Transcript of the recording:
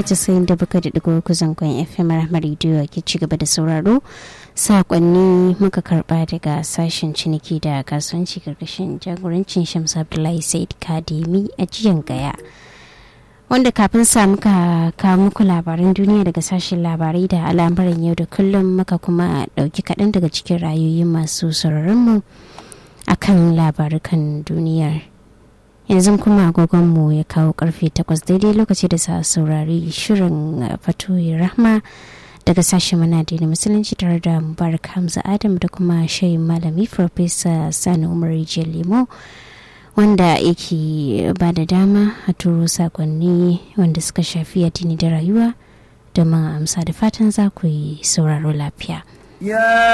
mita 97.3 zangon FM Rahma Radio ke ci gaba da sauraro. Sakonni muka karba daga sashen ciniki da kasuwanci karkashin jagorancin Shamsu Abdullahi Said Kademi a jiyan Gaya. Wanda kafin sa muka kawo muku labaran duniya daga sashen labarai da al'amuran yau da kullum muka kuma dauki kaɗan daga cikin ra'ayoyin masu sauraronmu akan labarukan duniyar. Yanzu kuma agogonmu ya kawo karfe 8 daidai lokaci da sa saurari shirin fatoyi rahma daga sashen manadi na musulunci tare da Mubarak Hamza Adam da kuma shayin malami Farfesa Sani Umar Lemo wanda yake ba da dama a turo sakonni wanda suka shafi addini da rayuwa domin amsa da fatan za ku yi sauraro lafiya.